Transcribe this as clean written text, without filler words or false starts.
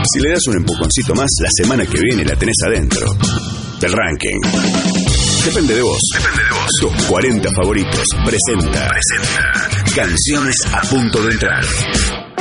Si le das un empujoncito más, la semana que viene la tenés adentro del ranking. Depende de vos. Tus 40 favoritos presenta Canciones a punto de entrar.